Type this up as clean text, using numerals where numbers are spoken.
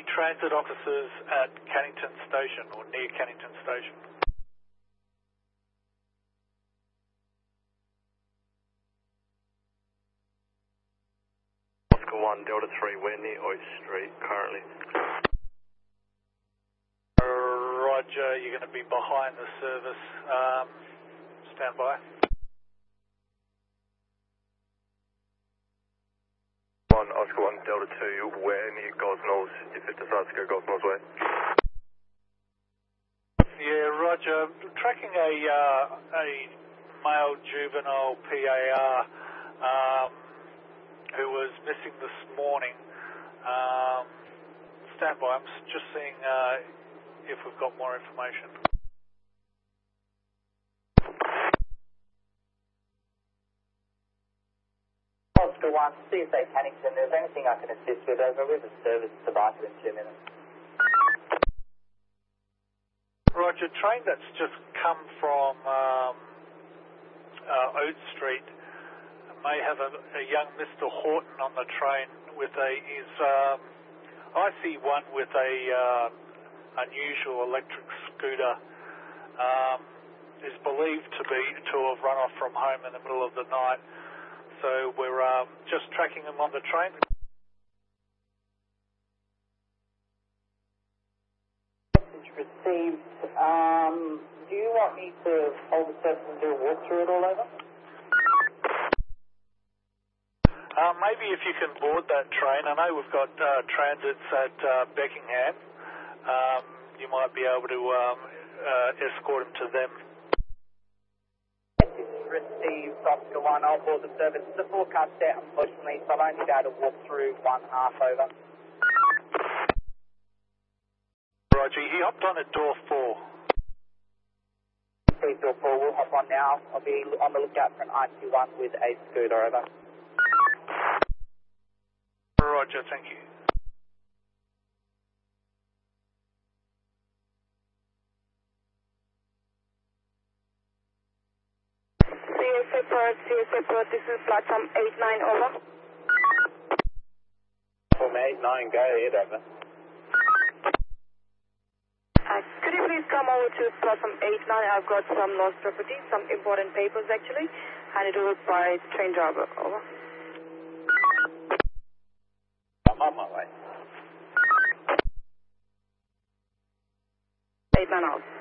any transit officers at Cannington Station or near Cannington Station? Oscar 1, Delta 3, we're near Oak Street currently. Roger, you're going to be behind the service. Stand by. Oscar 1, Delta 2, we're near Gosnells, if it decides to go Gosnells way. Yeah, Roger. Tracking a male juvenile PAR who was missing this morning. Stand by, I'm just seeing if we've got more information. Oscar 1, CSA Cannington, is there anything I can assist with over? We have a service to Barker in 2 minutes. Roger, train that's just come from Oak Street may have a young Mr. Horton on the train with I see one with a unusual electric scooter. Is believed to have run off from home in the middle of the night. So we're just tracking him on the train. Message received. Do you want me to hold the service and do a walkthrough it all over? Maybe if you can board that train. I know we've got transits at Beckingham. You might be able to escort him to them. Received, Oscar 1, I'll board the service. The forecast set, unfortunately, so I'll only be able to walk through one half over. Roger, he hopped on at door 4. Please, door 4, we'll hop on now. I'll be on the lookout for an IQ1 with a scooter, over. Roger, thank you. CSA Perth, this is platform 89, over. Platform 89, go ahead, over. Could you please come over to platform 89? I've got some lost property, some important papers actually, handed over by train driver, over. I'm on my way. 89 out.